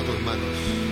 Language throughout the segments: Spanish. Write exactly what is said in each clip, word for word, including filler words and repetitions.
levantando tus manos.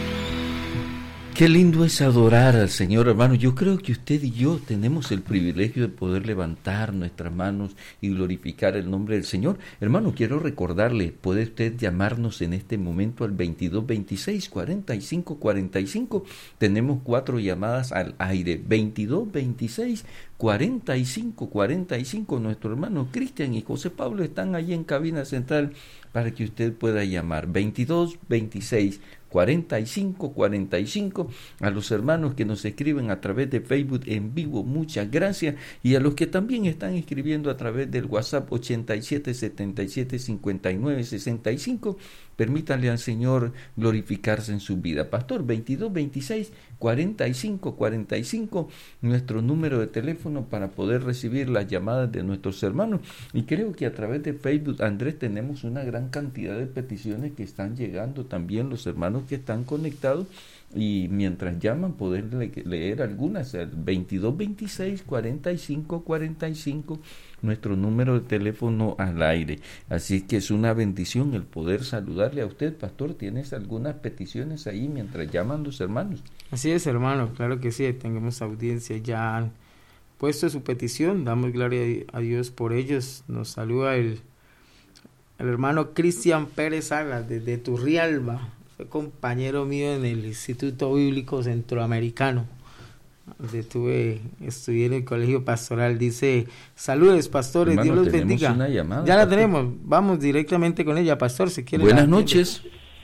Qué lindo es adorar al Señor, hermano. Yo creo que usted y yo tenemos el privilegio de poder levantar nuestras manos y glorificar el nombre del Señor. Hermano, quiero recordarle, puede usted llamarnos en este momento al veintidós veintiséis cuarenta y cinco cuarenta y cinco. Tenemos cuatro llamadas al aire. veintidós veintiséis cuarenta y cinco cuarenta y cinco. Nuestro hermano Cristian y José Pablo están allí en cabina central para que usted pueda llamar. veintidós veintiséis cuarenta y cinco cuarenta y cinco. A los hermanos que nos escriben a través de Facebook en vivo, muchas gracias, y a los que también están escribiendo a través del WhatsApp ochenta y siete setenta y siete cincuenta y nueve sesenta y cinco. Permítanle al Señor glorificarse en su vida. Pastor, veintidós veintiséis cuarenta y cinco cuarenta y cinco, nuestro número de teléfono para poder recibir las llamadas de nuestros hermanos. Y creo que a través de Facebook, Andrés, tenemos una gran cantidad de peticiones que están llegando también los hermanos que están conectados, y mientras llaman poder le- leer algunas. El veintidós veintiséis cuarenta y cinco cuarenta y cinco, nuestro número de teléfono al aire. Así que es una bendición el poder saludarle a usted. Pastor, ¿tienes algunas peticiones ahí mientras llaman los hermanos? Así es, hermano, claro que sí, tenemos audiencia, ya han puesto su petición, damos gloria a Dios por ellos. Nos saluda el, el hermano Cristian Pérez Salas desde Turrialba, fue compañero mío en el Instituto Bíblico Centroamericano, donde tuve, estudié en el colegio pastoral. Dice: saludes, pastores, Hermano, Dios los tenemos bendiga. una llamada, ya la pastor. tenemos, vamos directamente con ella, pastor, si quiere. Buenas la- noches.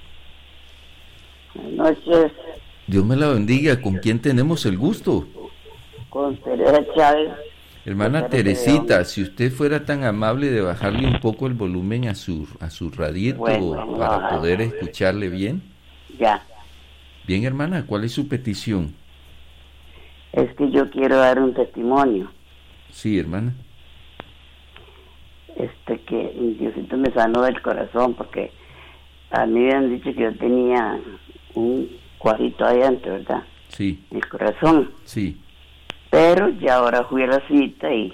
Buenas noches, Dios me la bendiga. ¿Con quién tenemos el gusto? con Teresa Chávez. Hermana Teresita, si usted fuera tan amable de bajarle un poco el volumen a su a su radito Bueno, para ajá. poder escucharle bien. Ya, Bien, hermana, ¿cuál es su petición? es que yo quiero dar un testimonio. Sí, hermana. Este, que Diosito me sanó del corazón, porque a mí me han dicho que yo tenía un cuadrito ahí adentro, ¿verdad? Sí, El corazón. sí. Pero ya ahora fui a la cita y,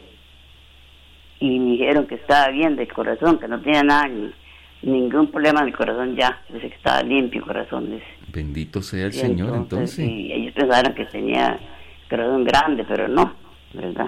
y me dijeron que estaba bien del corazón, que no tenía nada, ni, ningún problema del corazón ya. Dice que estaba limpio el corazón, dice. Bendito sea el Y Señor, entonces. Y ellos pensaron que tenía corazón grande, pero no, ¿verdad?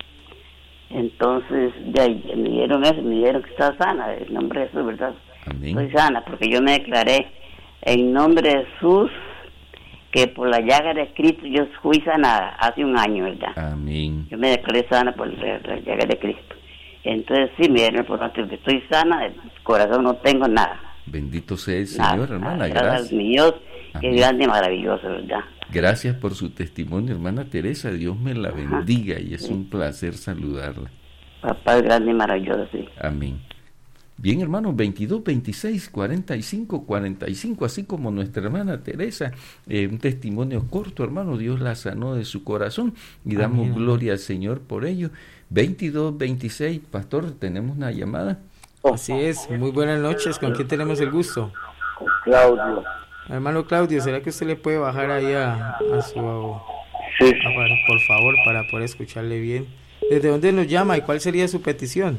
Entonces, ya, ya me dieron eso, me dijeron que estaba sana, el nombre de Jesús, ¿verdad? Amén. Estoy sana, porque yo me declaré en nombre de Jesús, que por la llaga de Cristo yo fui sanada hace un año, ¿verdad? Amén. Yo me declaré sana por la, la llaga de Cristo. Entonces, sí, me dieron por tanto que estoy sana, del corazón no tengo nada. Bendito sea el Nada, Señor, hermana. nada. Gracias a Gracias. mi Dios, que Amén. es grande y maravilloso, ¿verdad? Gracias por su testimonio, hermana Teresa. Dios me la bendiga y es un placer saludarla. Papá es grande y maravilloso, sí. Amén. Bien, hermanos, veintidós veintiséis cuarenta y cinco cuarenta y cinco, así como nuestra hermana Teresa, eh, un testimonio corto, hermano. Dios la sanó de su corazón y damos Amén. gloria al Señor por ello. veintidós veintiséis, pastor, tenemos una llamada. Así es, muy buenas noches, ¿con quién tenemos el gusto? Claudio. Hermano Claudio, ¿será que usted le puede bajar ahí a, a su... Sí. aparato, por favor, para poder escucharle bien? ¿Desde dónde nos llama y cuál sería su petición?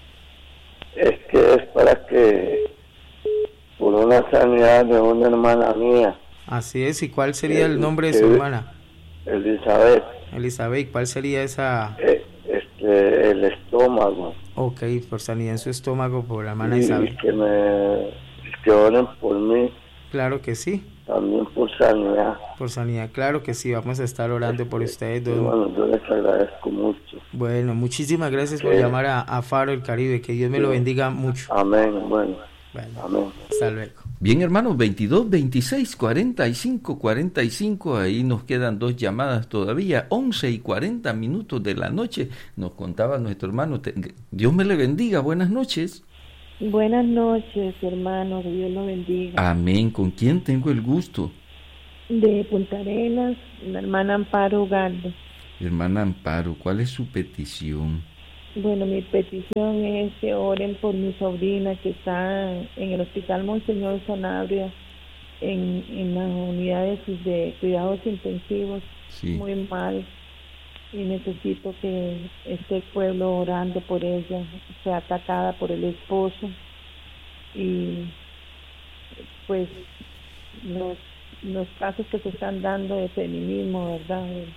Es que es para que, por una sanidad de una hermana mía, Así es, ¿y cuál sería el nombre de su Eh, hermana? Elizabeth, Elizabeth, ¿cuál sería esa...? eh, este, el estómago, Ok, por sanidad en su estómago, por la hermana y Isabel. que me que oren por mí, Claro que sí, también por sanidad. por sanidad, claro que sí, vamos a estar orando por ustedes dos. Bueno, yo les agradezco mucho. Bueno, muchísimas gracias por Sí. llamar a, a Faro del Caribe, que Dios me lo Sí. bendiga mucho. Amén, bueno, Bueno, amén. hasta luego. Bien, hermanos, veintidós veintiséis cuarenta y cinco cuarenta y cinco, ahí nos quedan dos llamadas todavía, once y cuarenta minutos de la noche, nos contaba nuestro hermano. Te- Dios me le bendiga, buenas noches. Buenas noches, hermano, que Dios lo bendiga. Amén, ¿con quién tengo el gusto? De Punta Arenas, la hermana Amparo Ugalde. Hermana Amparo, ¿cuál es su petición? Bueno, mi petición es que oren por mi sobrina que está en el Hospital Monseñor Sanabria, en, en las unidades de cuidados intensivos, Sí. muy mal. Y necesito que esté el pueblo orando por ella, sea atacada por el esposo. Y pues los, los casos que se están dando de feminismo, ¿verdad? De,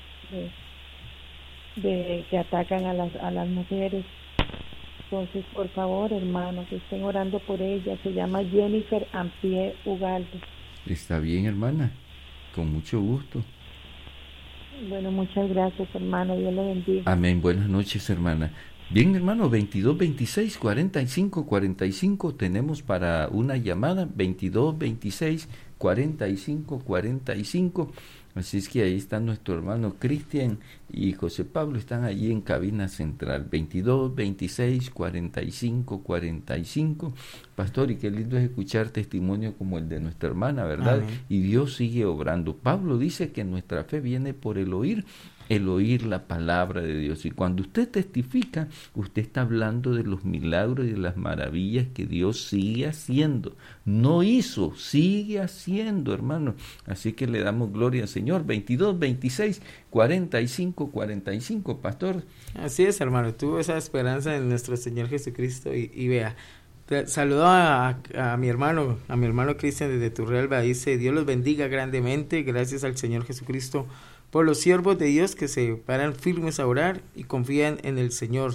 de, de que atacan a las, a las mujeres. Entonces, por favor, hermanos, estén orando por ella. Se llama Jennifer Ampie Ugalde. Está bien, hermana, con mucho gusto. Bueno, muchas gracias, hermano. Dios le bendiga. Amén. Buenas noches, hermana. Bien, hermano, veintidós veintiséis cuarenta y cinco cuarenta y cinco tenemos para una llamada, veintidós veintiséis cuarenta y cinco cuarenta y cinco. Así es que ahí está nuestro hermano Cristian y José Pablo, están allí en cabina central, veintidós veintiséis cuarenta y cinco cuarenta y cinco. Pastor, y qué lindo es escuchar testimonio como el de nuestra hermana, ¿verdad? Amén. Y Dios sigue obrando. Pablo dice que nuestra fe viene por el oír, el oír la palabra de Dios. Y cuando usted testifica, usted está hablando de los milagros y de las maravillas que Dios sigue haciendo. No hizo, sigue haciendo, hermano. Así que le damos gloria al Señor. veintidós veintiséis cuarenta y cinco cuarenta y cinco, pastor. Así es, hermano. Tuvo esa esperanza en nuestro Señor Jesucristo y, y vea. Saludo a, a, a mi hermano, a mi hermano Cristian desde Turrialba. Dice: Dios los bendiga grandemente. Gracias al Señor Jesucristo por los siervos de Dios que se paran firmes a orar y confían en el Señor.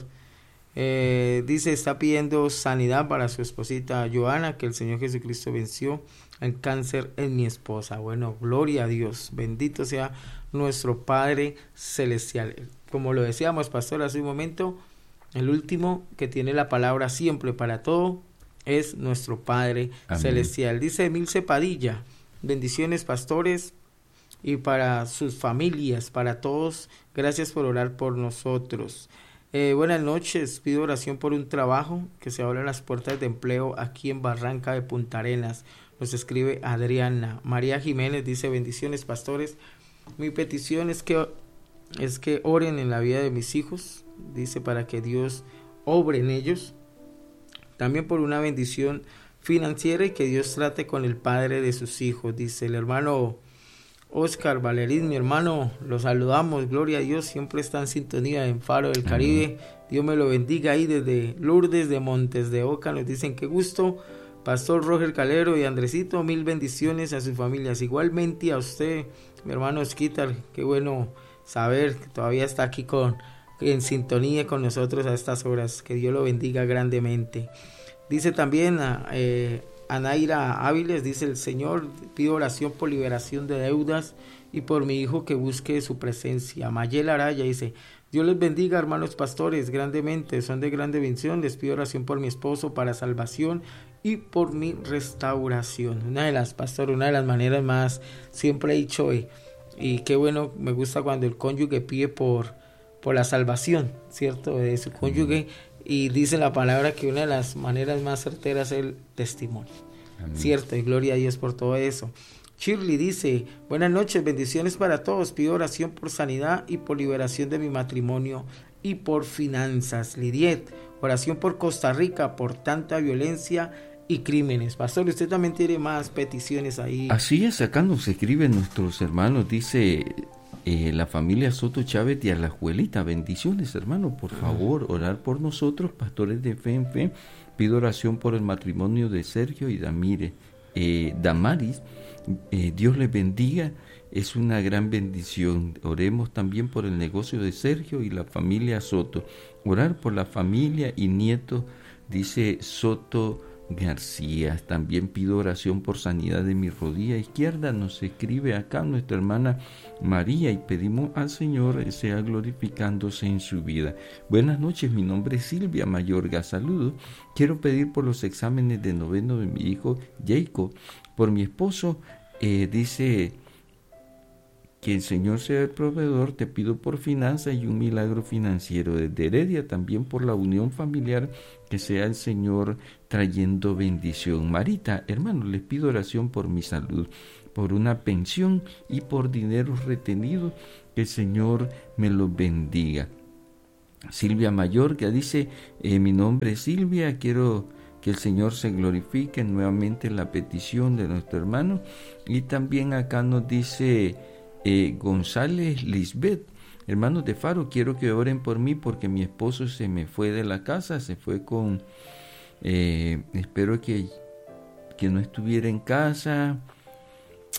Eh, dice, está pidiendo sanidad para su esposita Joana, que el Señor Jesucristo venció el cáncer en mi esposa. Bueno, gloria a Dios, bendito sea nuestro Padre Celestial. Como lo decíamos, pastor, hace un momento, el último que tiene la palabra siempre para todo es nuestro Padre Amén. Celestial. Dice Emilce Padilla: bendiciones, pastores, y para sus familias, para todos, gracias por orar por nosotros. Eh, buenas noches, pido oración por un trabajo, que se abran las puertas de empleo aquí en Barranca de Punta Arenas. Nos escribe Adriana. María Jiménez dice: bendiciones, pastores. Mi petición es que, es que oren en la vida de mis hijos, dice, para que Dios obre en ellos. También por una bendición financiera y que Dios trate con el padre de sus hijos, dice el hermano Oscar Valerín, mi hermano, los saludamos, gloria a Dios, siempre está en sintonía en Faro del Caribe. Amén. Dios me lo bendiga ahí desde Lourdes de Montes de Oca, nos dicen qué gusto. Pastor Roger Calero y Andresito, mil bendiciones a sus familias. Igualmente a usted, mi hermano Esquitar, qué bueno saber que todavía está aquí con, en sintonía con nosotros a estas horas. Que Dios lo bendiga grandemente. Dice también a... Eh, Anaira Áviles, dice el Señor, pido oración por liberación de deudas y por mi hijo que busque su presencia. Mayela Araya dice: Dios les bendiga, hermanos pastores, grandemente, son de grande bendición. Les pido oración por mi esposo para salvación y por mi restauración. Una de las, pastor, una de las maneras más, siempre he dicho, y, y qué bueno, me gusta cuando el cónyuge pide por, por la salvación, ¿cierto?, de su cónyuge. Y dice la palabra que una de las maneras más certeras es el testimonio. Amén. Cierto, y gloria a Dios por todo eso. Shirley dice: buenas noches, bendiciones para todos. Pido oración por sanidad y por liberación de mi matrimonio y por finanzas. Lidiet: oración por Costa Rica, por tanta violencia y crímenes. Pastor, usted también tiene más peticiones ahí. Así es, acá nos escriben nuestros hermanos, dice... Eh, la familia Soto Chávez y a la Juelita, bendiciones, hermano, por favor, orar por nosotros, pastores de fe en fe. Pido oración por el matrimonio de Sergio y Damire, eh, Damaris, eh, Dios les bendiga, es una gran bendición. Oremos también por el negocio de Sergio y la familia Soto, orar por la familia y nietos, dice Soto García. También pido oración por sanidad de mi rodilla izquierda. Nos escribe acá nuestra hermana María y pedimos al Señor sea glorificándose en su vida. Buenas noches, mi nombre es Silvia Mayorga, saludos. Quiero pedir por los exámenes de noveno de mi hijo Jacob, por mi esposo, eh, dice que el Señor sea el proveedor. Te pido por finanzas y un milagro financiero. Desde Heredia también por la unión familiar, que sea el Señor trayendo bendición. Marita, hermano, les pido oración por mi salud, por una pensión y por dinero retenido, que el Señor me los bendiga. Silvia Mayorga dice: eh, mi nombre es Silvia, quiero que el Señor se glorifique nuevamente en la petición de nuestro hermano. Y también acá nos dice eh, González Lisbeth: hermanos de Faro, quiero que oren por mí porque mi esposo se me fue de la casa, se fue con, eh, espero que, que no estuviera en casa,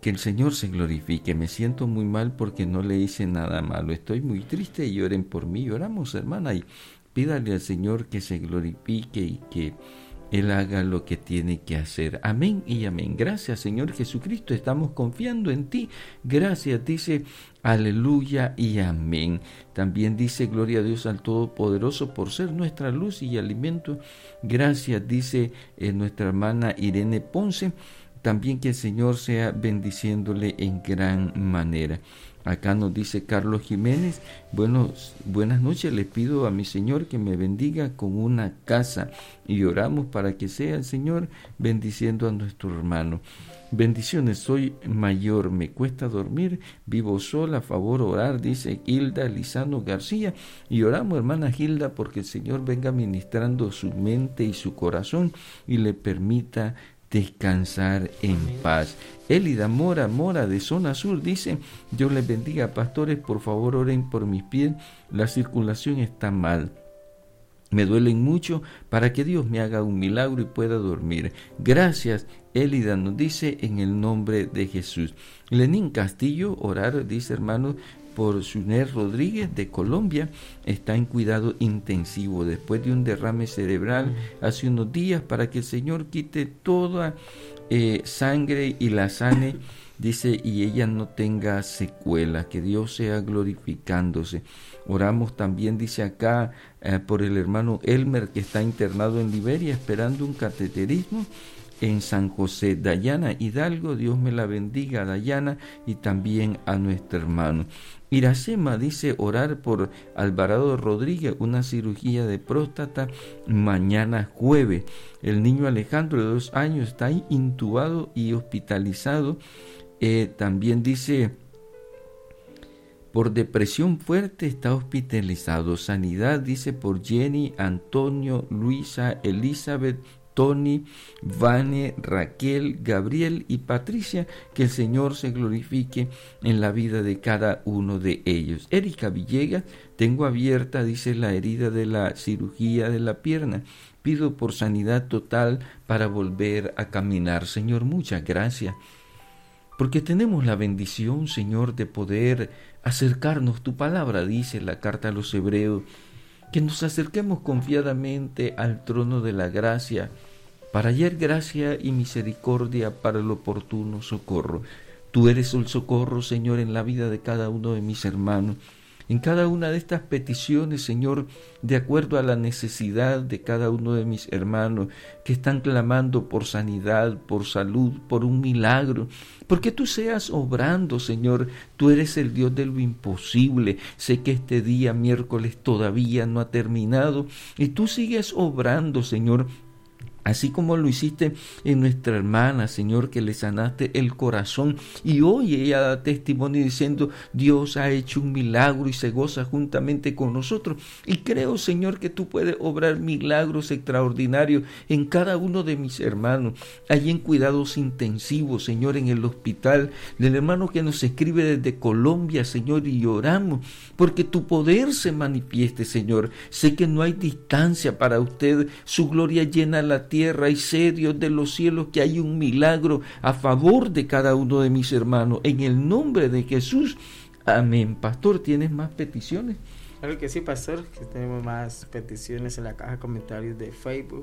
Que el Señor se glorifique. Me siento muy mal porque no le hice nada malo. Estoy muy triste y oren por mí. Oramos, hermana, y pídale al Señor que se glorifique y que Él haga lo que tiene que hacer. Amén y amén. Gracias, Señor Jesucristo. Estamos confiando en ti. Gracias, dice aleluya y amén. También dice gloria a Dios al Todopoderoso por ser nuestra luz y alimento. Gracias, dice eh, nuestra hermana Irene Ponce. También que el Señor sea bendiciéndole en gran manera. Acá nos dice Carlos Jiménez, buenos, buenas noches, le pido a mi Señor que me bendiga con una casa y oramos para que sea el Señor bendiciendo a nuestro hermano. Bendiciones, soy mayor, me cuesta dormir, vivo sola, a favor orar, dice Hilda Lizano García, y oramos, hermana Hilda, porque el Señor venga ministrando su mente y su corazón y le permita descansar en paz. Elida Mora Mora de Zona Sur dice, Dios les bendiga, pastores, por favor oren por mis pies, la circulación está mal, me duelen mucho, para que Dios me haga un milagro y pueda dormir. Gracias, Elida nos dice, en el nombre de Jesús. Lenín Castillo, orar, dice hermano, por Suner Rodríguez de Colombia, está en cuidado intensivo después de un derrame cerebral hace unos días, para que el Señor quite toda eh, sangre y la sane, dice, y ella no tenga secuelas, que Dios sea glorificándose. Oramos también, dice acá, eh, por el hermano Elmer, que está internado en Liberia esperando un cateterismo en San José. Dayana Hidalgo, Dios me la bendiga, Dayana, y también a nuestro hermano. Iracema dice orar por Alvarado Rodríguez, una cirugía de próstata mañana jueves. El niño Alejandro de dos años está ahí intubado y hospitalizado. Eh, también dice por depresión fuerte está hospitalizado. Sanidad, dice, por Jenny, Antonio, Luisa, Elizabeth, Tony, Vane, Raquel, Gabriel y Patricia, que el Señor se glorifique en la vida de cada uno de ellos. Erika Villegas, tengo abierta, dice, la herida de la cirugía de la pierna. Pido por sanidad total para volver a caminar. Señor, muchas gracias, porque tenemos la bendición, Señor, de poder acercarnos. Tu palabra dice en la carta a los Hebreos, que nos acerquemos confiadamente al trono de la gracia para hallar gracia y misericordia para el oportuno socorro. Tú eres el socorro, Señor, en la vida de cada uno de mis hermanos, en cada una de estas peticiones, Señor, de acuerdo a la necesidad de cada uno de mis hermanos que están clamando por sanidad, por salud, por un milagro, porque tú seas obrando, Señor. Tú eres el Dios de lo imposible. Sé que este día, miércoles, todavía no ha terminado y tú sigues obrando, Señor, así como lo hiciste en nuestra hermana, Señor, que le sanaste el corazón. Y hoy ella da testimonio diciendo, Dios ha hecho un milagro y se goza juntamente con nosotros. Y creo, Señor, que tú puedes obrar milagros extraordinarios en cada uno de mis hermanos. Allí en cuidados intensivos, Señor, en el hospital, del hermano que nos escribe desde Colombia, Señor, y oramos porque tu poder se manifieste, Señor. Sé que no hay distancia para usted. Su gloria llena la tierra. Tierra y sé, Dios de los cielos, que hay un milagro a favor de cada uno de mis hermanos. En el nombre de Jesús. Amén. Pastor, ¿tienes más peticiones? Claro que sí, pastor, que tenemos más peticiones en la caja de comentarios de Facebook.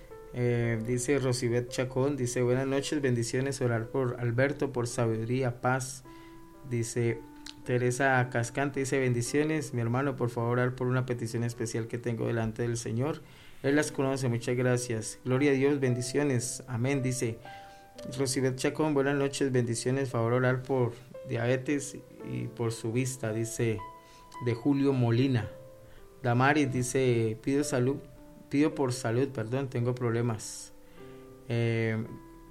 Eh, dice Rosibet Chacón, dice, buenas noches, bendiciones, orar por Alberto, por sabiduría, paz. Dice Teresa Cascante, dice, bendiciones, mi hermano, por favor, orar por una petición especial que tengo delante del Señor. Él las conoce, muchas gracias. Gloria a Dios, bendiciones. Amén, dice Rosibet Chacón, buenas noches, bendiciones, favor orar por diabetes y por su vista, dice de Julio Molina. Damaris dice, pido salud, pido por salud, perdón, tengo problemas. Eh,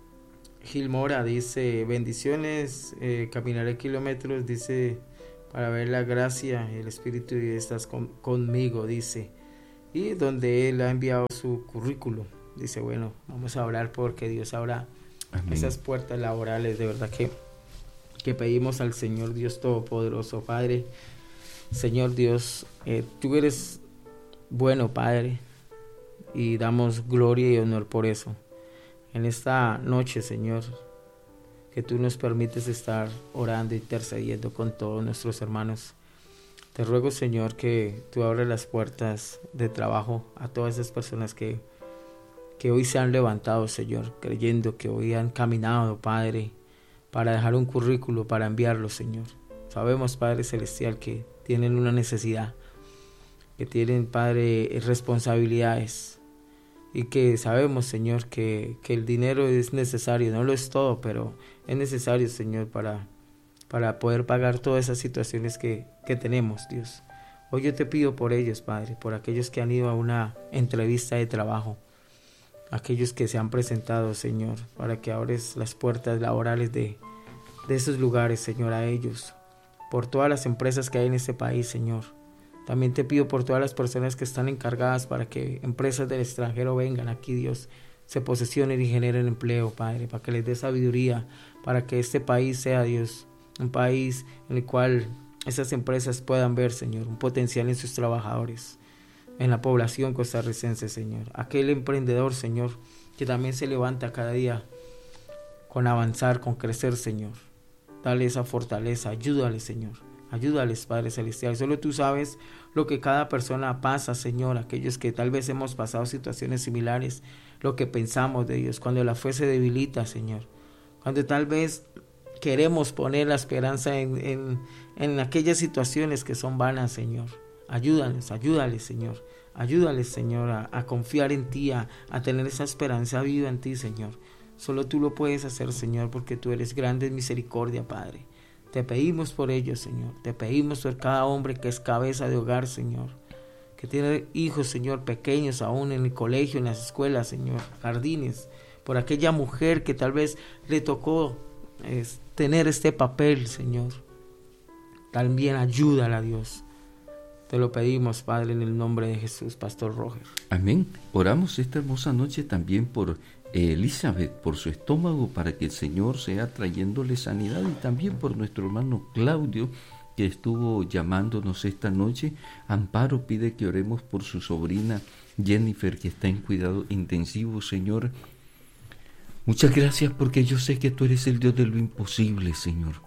Gil Mora dice, bendiciones, eh, caminaré kilómetros, dice, para ver la gracia, el Espíritu y estás con, conmigo, dice. Y donde él ha enviado su currículum, dice, bueno, vamos a orar porque Dios abra Amén. Esas puertas laborales, de verdad que, que pedimos al Señor Dios Todopoderoso. Padre, Señor Dios, eh, tú eres bueno, Padre, y damos gloria y honor por eso. En esta noche, Señor, que tú nos permites estar orando, intercediendo con todos nuestros hermanos. Te ruego, Señor, que tú abres las puertas de trabajo a todas esas personas que, que hoy se han levantado, Señor, creyendo que hoy han caminado, Padre, para dejar un currículo, para enviarlo, Señor. Sabemos, Padre Celestial, que tienen una necesidad, que tienen, Padre, responsabilidades, y que sabemos, Señor, que, que el dinero es necesario, no lo es todo, pero es necesario, Señor, para, para poder pagar todas esas situaciones que, que tenemos, Dios. Hoy yo te pido por ellos, Padre, por aquellos que han ido a una entrevista de trabajo, aquellos que se han presentado, Señor, para que abres las puertas laborales de, de esos lugares, Señor, a ellos, por todas las empresas que hay en este país, Señor. También te pido por todas las personas que están encargadas para que empresas del extranjero vengan aquí, Dios, se posesionen y generen empleo, Padre, para que les dé sabiduría, para que este país sea, Dios, un país en el cual esas empresas puedan ver, Señor, un potencial en sus trabajadores, en la población costarricense, Señor. Aquel emprendedor, Señor, que también se levanta cada día con avanzar, con crecer, Señor. Dale esa fortaleza, ayúdale, Señor. Ayúdales, Padre Celestial. Solo tú sabes lo que cada persona pasa, Señor. Aquellos que tal vez hemos pasado situaciones similares, lo que pensamos de ellos, cuando la fe se debilita, Señor. Cuando tal vez queremos poner la esperanza en, en, en aquellas situaciones que son vanas, Señor. Ayúdales, ayúdales, Señor. Ayúdales, Señor, a, a confiar en ti, a, a tener esa esperanza viva en ti, Señor. Solo tú lo puedes hacer, Señor, porque tú eres grande en misericordia, Padre. Te pedimos por ellos, Señor. Te pedimos por cada hombre que es cabeza de hogar, Señor. Que tiene hijos, Señor, pequeños aún en el colegio, en las escuelas, Señor, jardines. Por aquella mujer que tal vez le tocó es, tener este papel, Señor. También ayúdala, Dios. Te lo pedimos, Padre, en el nombre de Jesús, Pastor Roger. Amén. Oramos esta hermosa noche también por Elizabeth, por su estómago, para que el Señor sea trayéndole sanidad, y también por nuestro hermano Claudio, que estuvo llamándonos esta noche. Amparo pide que oremos por su sobrina Jennifer, que está en cuidado intensivo, Señor. Muchas gracias, porque yo sé que tú eres el Dios de lo imposible, Señor.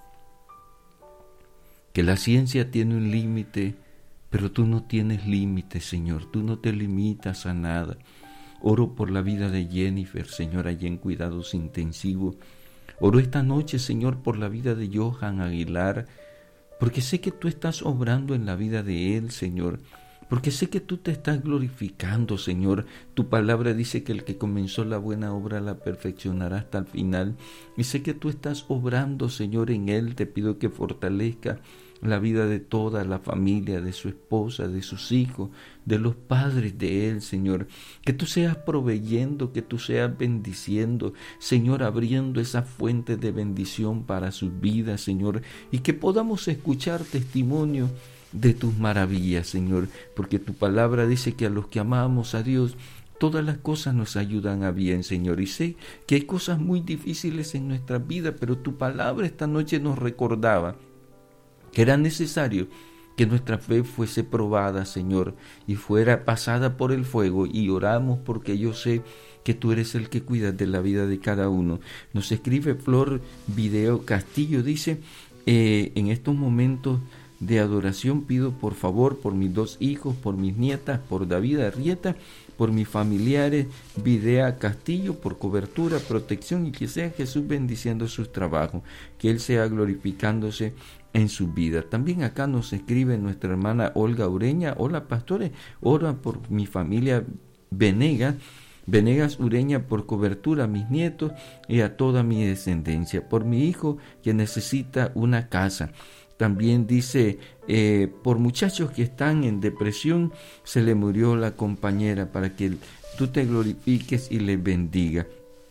Que la ciencia tiene un límite, pero tú no tienes límite, Señor. Tú no te limitas a nada. Oro por la vida de Jennifer, Señor, allí en cuidados intensivos. Oro esta noche, Señor, por la vida de Johan Aguilar, porque sé que tú estás obrando en la vida de él, Señor, porque sé que tú te estás glorificando, Señor. Tu palabra dice que el que comenzó la buena obra la perfeccionará hasta el final, y sé que tú estás obrando, Señor, en él. Te pido que fortalezca la vida de toda la familia, de su esposa, de sus hijos, de los padres de él, Señor. Que tú seas proveyendo, que tú seas bendiciendo, Señor, abriendo esa fuente de bendición para sus vidas, Señor, y que podamos escuchar testimonio de tus maravillas, Señor, porque tu palabra dice que a los que amamos a Dios, todas las cosas nos ayudan a bien, Señor. Y sé que hay cosas muy difíciles en nuestra vida, pero tu palabra esta noche nos recordaba que era necesario que nuestra fe fuese probada, Señor, y fuera pasada por el fuego, y oramos porque yo sé que tú eres el que cuidas de la vida de cada uno. Nos escribe Flor Video Castillo, dice, eh, en estos momentos de adoración pido por favor por mis dos hijos, por mis nietas, por David Arrieta, por mis familiares, Videa Castillo, por cobertura, protección, y que sea Jesús bendiciendo sus trabajos, que Él sea glorificándose en su vida. También acá nos escribe nuestra hermana Olga Ureña: hola pastores, ora por mi familia Venegas, Venegas Ureña, por cobertura a mis nietos y a toda mi descendencia, por mi hijo que necesita una casa. También dice, eh, por muchachos que están en depresión, se le murió la compañera, para que tú te glorifiques y les bendiga.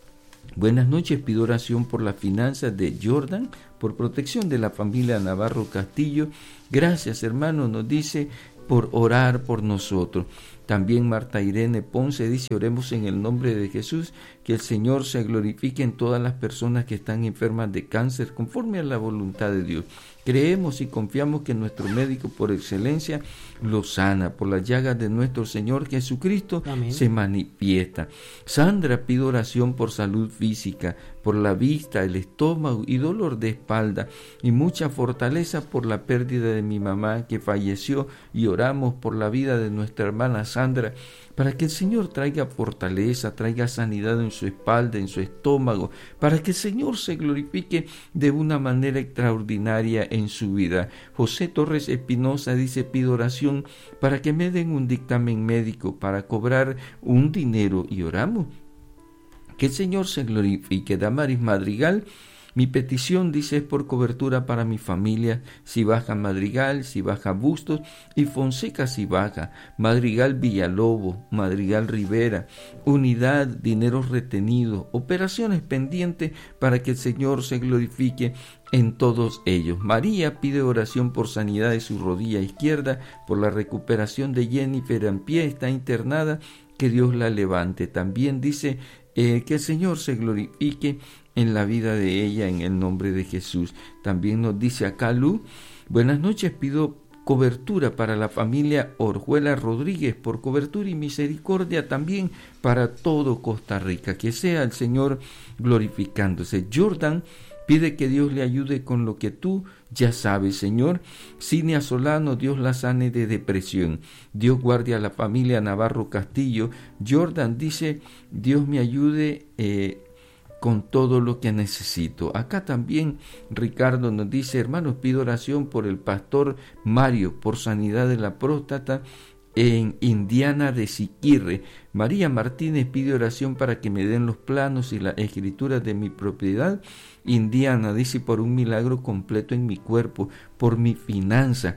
Buenas noches, pido oración por las finanzas de Jordan, por protección de la familia Navarro Castillo. Gracias, hermano, nos dice, por orar por nosotros. También Marta Irene Ponce dice, oremos en el nombre de Jesús, que el Señor se glorifique en todas las personas que están enfermas de cáncer, conforme a la voluntad de Dios. Creemos y confiamos que nuestro médico por excelencia lo sana. Por las llagas de nuestro Señor Jesucristo Amén. Se manifiesta. Sandra pide oración por salud física, por la vista, el estómago y dolor de espalda, y mucha fortaleza por la pérdida de mi mamá que falleció, y oramos por la vida de nuestra hermana Sandra, para que el Señor traiga fortaleza, traiga sanidad en su espalda, en su estómago, para que el Señor se glorifique de una manera extraordinaria en su vida. José Torres Espinosa dice, pido oración para que me den un dictamen médico para cobrar un dinero, y oramos que el Señor se glorifique. Damaris Madrigal, mi petición, dice, es por cobertura para mi familia, si baja Madrigal, si baja Bustos y Fonseca si baja, Madrigal Villalobos, Madrigal Rivera, unidad, dineros retenidos, operaciones pendientes para que el Señor se glorifique en todos ellos. María pide oración por sanidad de su rodilla izquierda, por la recuperación de Jennifer en pie, está internada, que Dios la levante. También dice eh, que el Señor se glorifique en la vida de ella, en el nombre de Jesús. También nos dice acá Lu, buenas noches, pido cobertura para la familia Orjuela Rodríguez, por cobertura y misericordia también para todo Costa Rica, que sea el Señor glorificándose. Jordan pide que Dios le ayude con lo que tú ya sabes, Señor. Cinia Solano, Dios la sane de depresión. Dios guarde a la familia Navarro Castillo. Jordan dice, Dios me ayude eh, con todo lo que necesito. Acá también Ricardo nos dice, hermanos, pido oración por el pastor Mario, por sanidad de la próstata en Indiana de Siquirre. María Martínez pide oración para que me den los planos y las escrituras de mi propiedad. Indiana dice, por un milagro completo en mi cuerpo, por mi finanza.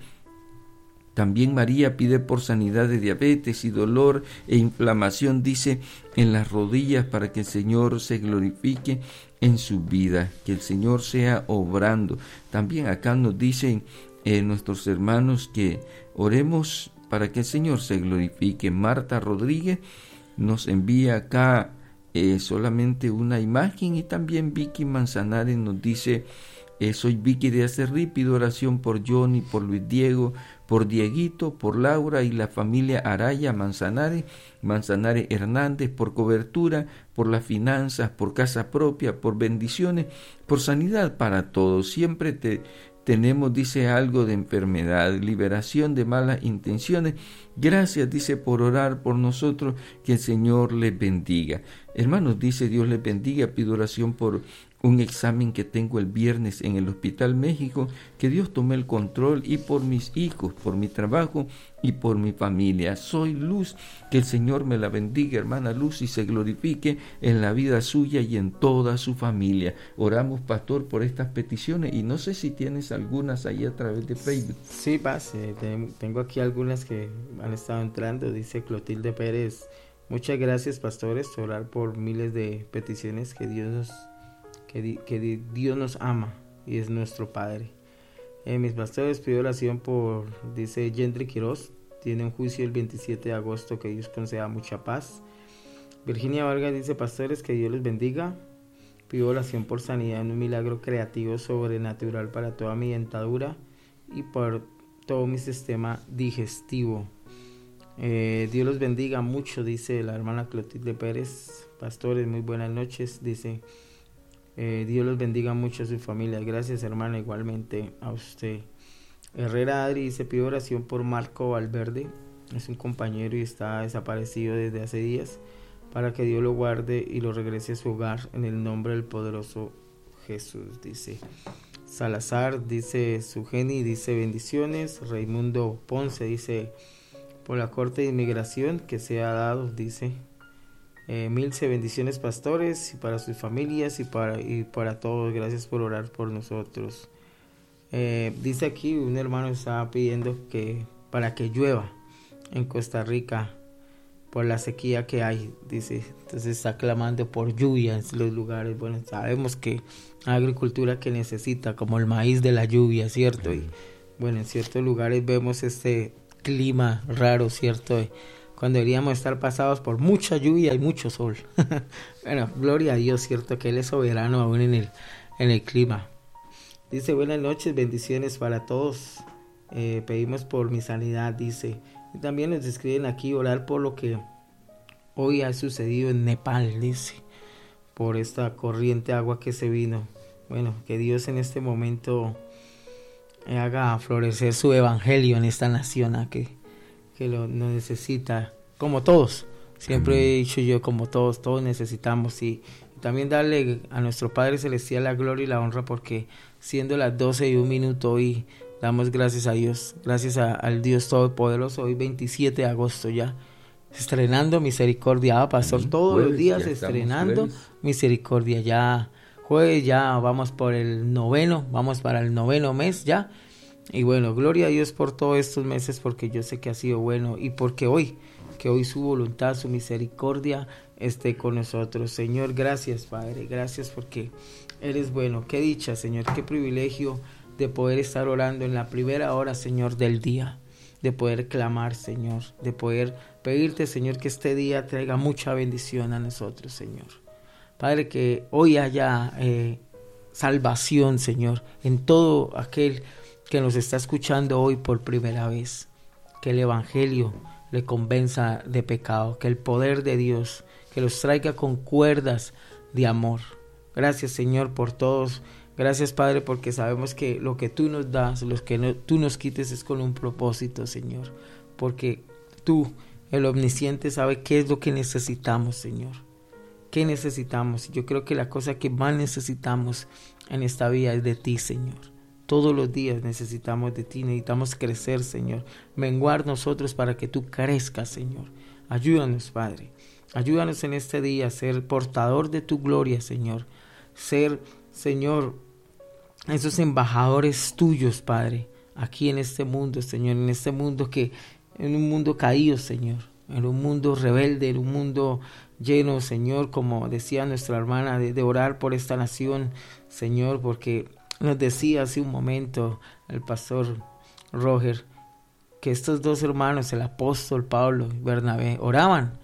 También María pide por sanidad de diabetes y dolor e inflamación, dice, en las rodillas, para que el Señor se glorifique en su vida, que el Señor sea obrando. También acá nos dicen eh, nuestros hermanos que oremos para que el Señor se glorifique. Marta Rodríguez nos envía acá eh, solamente una imagen, y también Vicky Manzanares nos dice, eh, soy Vicky de Acerrí, pido oración por Johnny, por Luis Diego, por Dieguito, por Laura y la familia Araya Manzanares, Manzanares Hernández, por cobertura, por las finanzas, por casa propia, por bendiciones, por sanidad para todos. Siempre te tenemos, dice, algo de enfermedad, liberación de malas intenciones. Gracias, dice, por orar por nosotros, que el Señor les bendiga. Hermanos, dice, Dios les bendiga. Pido oración por un examen que tengo el viernes en el Hospital México, que Dios tome el control, y por mis hijos, por mi trabajo y por mi familia. Soy Luz, que el Señor me la bendiga, hermana Luz, y se glorifique en la vida suya y en toda su familia. Oramos, pastor, por estas peticiones, y no sé si tienes algunas ahí a través de Facebook. Sí, pase, tengo aquí algunas que han estado entrando. Dice Clotilde Pérez, muchas gracias, pastores, por orar por miles de peticiones. Que Dios nos Que, di, que Dios nos ama y es nuestro Padre. Eh, mis pastores, pido oración por, dice Gendry Quiroz, tiene un juicio el veintisiete de agosto, que Dios conceda mucha paz. Virginia Vargas dice, pastores, que Dios los bendiga. Pido oración por sanidad en un milagro creativo sobrenatural para toda mi dentadura y por todo mi sistema digestivo. Eh, Dios los bendiga mucho, dice la hermana Clotilde Pérez. Pastores, muy buenas noches, dice. Eh, Dios los bendiga mucho a su familia. Gracias, hermana, igualmente a usted. Herrera Adri dice, pido oración por Marco Valverde, es un compañero y está desaparecido desde hace días, para que Dios lo guarde y lo regrese a su hogar en el nombre del poderoso Jesús. Dice Salazar, dice Sugeni, dice bendiciones. Raimundo Ponce dice, por la corte de inmigración que se ha dado, dice Eh, Milce, bendiciones, pastores, y para sus familias y para, y para todos. Gracias por orar por nosotros. Eh, dice aquí un hermano estaba pidiendo que para que llueva en Costa Rica por la sequía que hay, dice. Entonces está clamando por lluvia en los lugares. Bueno, sabemos que hay agricultura que necesita, como el maíz, de la lluvia, ¿cierto? Y bueno, en ciertos lugares vemos este clima raro, ¿cierto? cuando deberíamos estar pasados por mucha lluvia y mucho sol. Bueno, gloria a Dios, cierto que Él es soberano aún en el, en el clima. Dice, buenas noches, bendiciones para todos. Eh, pedimos por mi sanidad, dice. Y también nos escriben aquí, orar por lo que hoy ha sucedido en Nepal, dice, por esta corriente de agua que se vino. Bueno, que Dios en este momento haga florecer su evangelio en esta nación, ¿a? que, que lo, lo necesita, como todos. Siempre Amén. He dicho yo, como todos, todos necesitamos. Y, y también darle a nuestro Padre Celestial la gloria y la honra, porque siendo las doce y un minuto hoy, damos gracias a Dios, gracias a, al Dios Todopoderoso. Hoy veintisiete de agosto ya, estrenando misericordia, ah, pastor, Amén. Todos jueves, los días estrenando jueves. Misericordia, ya jueves, ya vamos por el noveno, vamos para el noveno mes ya. Y bueno, gloria a Dios por todos estos meses, porque yo sé que ha sido bueno, y porque hoy, que hoy su voluntad, su misericordia esté con nosotros. Señor, gracias, Padre, gracias porque eres bueno. Qué dicha, Señor, qué privilegio de poder estar orando en la primera hora, Señor, del día, de poder clamar, Señor, de poder pedirte, Señor, que este día traiga mucha bendición a nosotros, Señor. Padre, que hoy haya eh, salvación, Señor, en todo aquel que nos está escuchando hoy por primera vez. Que el Evangelio le convenza de pecado, que el poder de Dios, que los traiga con cuerdas de amor. Gracias, Señor, por todos. Gracias, Padre, porque sabemos que lo que tú nos das, lo que no, tú nos quites es con un propósito, Señor. Porque tú, el omnisciente, sabe qué es lo que necesitamos, Señor. ¿Qué necesitamos? Yo creo que la cosa que más necesitamos en esta vida es de ti, Señor. Todos los días necesitamos de ti, necesitamos crecer, Señor. Menguar nosotros para que tú crezcas, Señor. Ayúdanos, Padre. Ayúdanos en este día a ser portador de tu gloria, Señor. Ser, Señor, esos embajadores tuyos, Padre, aquí en este mundo, Señor. En este mundo que, en un mundo caído, Señor. En un mundo rebelde, en un mundo lleno, Señor, como decía nuestra hermana, de, de orar por esta nación, Señor, porque nos decía hace un momento el pastor Roger que estos dos hermanos, el apóstol Pablo y Bernabé, oraban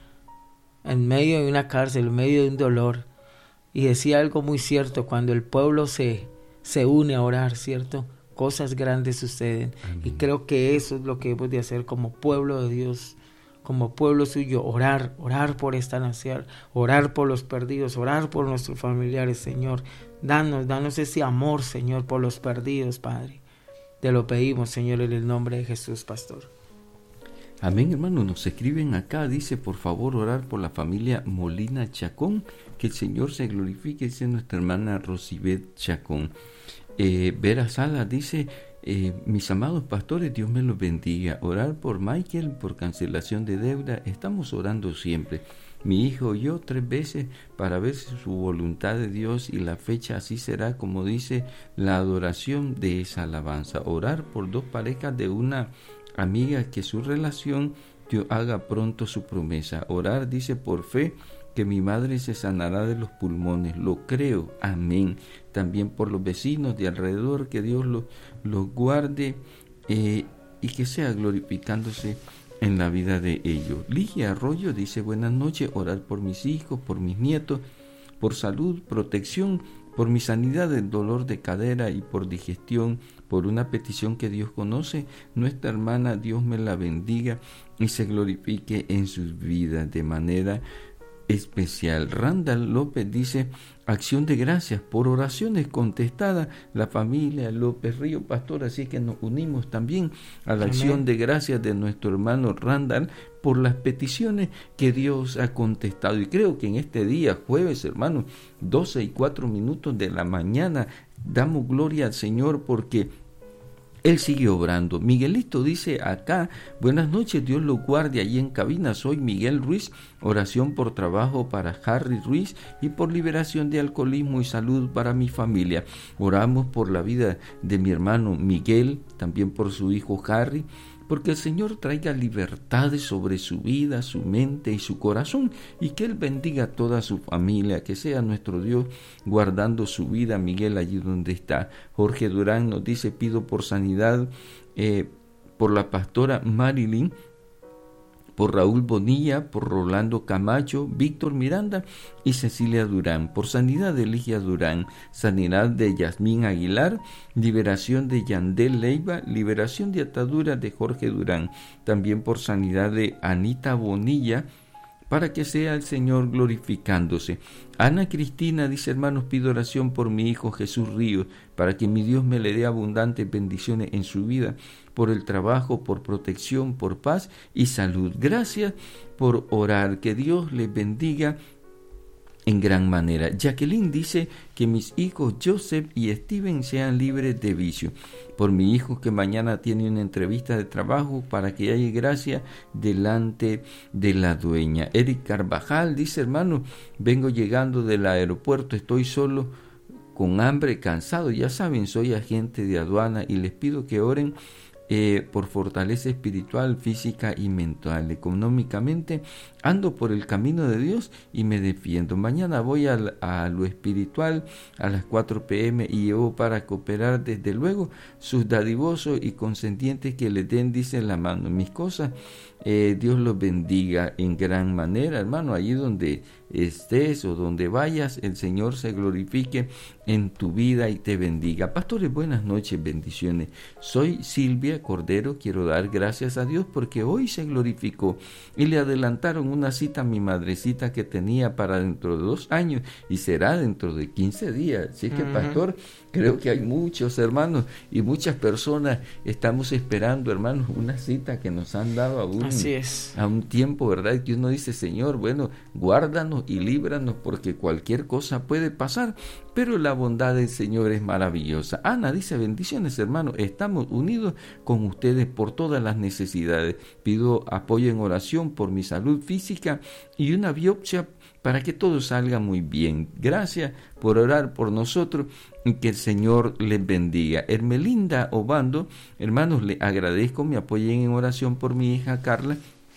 en medio de una cárcel, en medio de un dolor, y decía algo muy cierto: cuando el pueblo se, se une a orar, ¿cierto? Cosas grandes suceden. Amén. Y creo que eso es lo que hemos de hacer como pueblo de Dios, como pueblo suyo, orar, orar por esta nación, orar por los perdidos, orar por nuestros familiares, Señor. Danos, danos ese amor, Señor, por los perdidos, Padre. Te lo pedimos, Señor, en el nombre de Jesús, pastor. Amén, hermano. Nos escriben acá, dice, por favor, orar por la familia Molina Chacón, que el Señor se glorifique, dice nuestra hermana Rosibet Chacón. Eh, Vera Sala dice, eh, mis amados pastores, Dios me los bendiga. Orar por Michael, por cancelación de deuda. Estamos orando siempre. Mi hijo y yo tres veces para ver si su voluntad de Dios y la fecha así será, como dice la adoración de esa alabanza. Orar por dos parejas de una amiga, que su relación Dios haga pronto su promesa. Orar, dice, por fe, que mi madre se sanará de los pulmones. Lo creo, amén. También por los vecinos de alrededor, que Dios los, los guarde eh, y que sea glorificándose en la vida de ellos. Ligia Arroyo dice, buenas noches, orar por mis hijos, por mis nietos, por salud, protección, por mi sanidad del dolor de cadera y por digestión, por una petición que Dios conoce. Nuestra hermana, Dios me la bendiga y se glorifique en sus vidas de manera especial. Randall López dice, acción de gracias por oraciones contestadas, la familia López Río, pastor, así que nos unimos también a la Amén. Acción de gracias de nuestro hermano Randall por las peticiones que Dios ha contestado. Y creo que en este día, jueves, hermano, doce y cuatro minutos de la mañana, damos gloria al Señor porque Él sigue obrando. Miguelito dice acá, buenas noches, Dios lo guarde allí en cabina. Soy Miguel Ruiz, oración por trabajo para Harry Ruiz y por liberación de alcoholismo y salud para mi familia. Oramos por la vida de mi hermano Miguel, también por su hijo Harry, porque el Señor traiga libertades sobre su vida, su mente y su corazón, y que Él bendiga a toda su familia, que sea nuestro Dios guardando su vida, Miguel, allí donde está. Jorge Durán nos dice, pido por sanidad eh, por la pastora Marilyn por Raúl Bonilla, por Rolando Camacho, Víctor Miranda y Cecilia Durán, por sanidad de Ligia Durán, sanidad de Yasmín Aguilar, liberación de Yandel Leiva, liberación de atadura de Jorge Durán, también por sanidad de Anita Bonilla, para que sea el Señor glorificándose. Ana Cristina dice: hermanos, pido oración por mi hijo Jesús Ríos, para que mi Dios me le dé abundantes bendiciones en su vida, por el trabajo, por protección, por paz y salud. Gracias por orar, que Dios les bendiga en gran manera. Jacqueline dice que mis hijos Joseph y Steven sean libres de vicio. Por mi hijo que mañana tiene una entrevista de trabajo, para que haya gracia delante de la dueña. Eric Carvajal dice: hermano, vengo llegando del aeropuerto, estoy solo, con hambre, cansado. Ya saben, soy agente de aduana y les pido que oren Eh, por fortaleza espiritual, física y mental. Económicamente ando por el camino de Dios y me defiendo. Mañana voy a, a lo espiritual a las cuatro pe eme y llevo para cooperar desde luego sus dadivosos y consentientes que le den, dice, la mano. Mis cosas, eh, Dios los bendiga en gran manera, hermano. Allí donde estés o donde vayas, el Señor se glorifique en tu vida y te bendiga. Pastores, buenas noches, bendiciones. Soy Silvia Cordero, quiero dar gracias a Dios porque hoy se glorificó y le adelantaron una cita a mi madrecita que tenía para dentro de dos años y será dentro de quince días. Así que, uh-huh. pastor, creo que hay muchos hermanos y muchas personas estamos esperando, hermanos, una cita que nos han dado a un, Así es. a un tiempo, ¿verdad? Que uno dice: Señor, bueno, guárdanos y líbranos porque cualquier cosa puede pasar, pero la bondad del Señor es maravillosa. Ana dice: bendiciones, hermano, estamos unidos con ustedes por todas las necesidades. Pido apoyo en oración por mi salud física y una biopsia para que todo salga muy bien. Gracias por orar por nosotros y que el Señor les bendiga. Hermelinda Obando: hermanos, le agradezco, me apoyen en oración por mi hija Carla,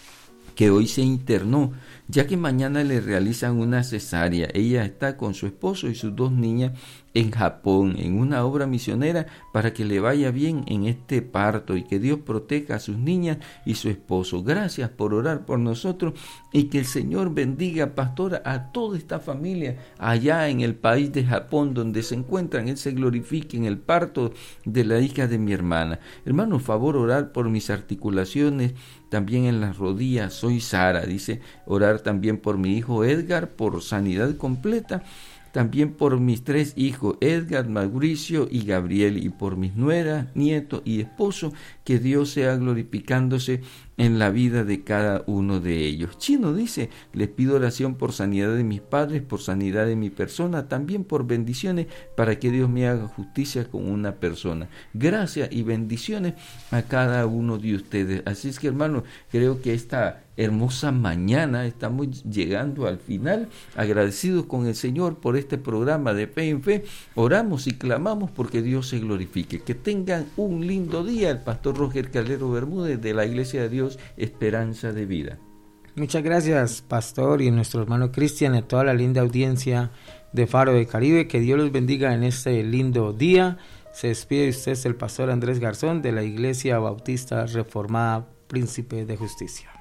que hoy se internó, ya que mañana le realizan una cesárea. Ella está con su esposo y sus dos niñas en Japón, en una obra misionera, para que le vaya bien en este parto y que Dios proteja a sus niñas y su esposo. Gracias por orar por nosotros y que el Señor bendiga, pastora, a toda esta familia allá en el país de Japón donde se encuentran. Él se glorifique en el parto de la hija de mi hermana. Hermano, favor orar por mis articulaciones, también en las rodillas. Soy Sara, dice, orar también por mi hijo Edgar, por sanidad completa. También por mis tres hijos, Edgar, Mauricio y Gabriel, y por mis nueras, nietos y esposo, que Dios sea glorificándose en la vida de cada uno de ellos. Chino dice: les pido oración por sanidad de mis padres, por sanidad de mi persona, también por bendiciones para que Dios me haga justicia con una persona. Gracias y bendiciones a cada uno de ustedes. Así es que, hermano, creo que esta hermosa mañana estamos llegando al final, agradecidos con el Señor por este programa de Fe en Fe. Oramos y clamamos porque Dios se glorifique. Que tengan un lindo día. El pastor Roger Calero Bermúdez, de la Iglesia de Dios Esperanza de Vida. Muchas gracias, pastor, y nuestro hermano Cristian, y a toda la linda audiencia de Faro de Caribe. Que Dios los bendiga en este lindo día. Se despide de ustedes el pastor Andrés Garzón, de la Iglesia Bautista Reformada Príncipe de Justicia.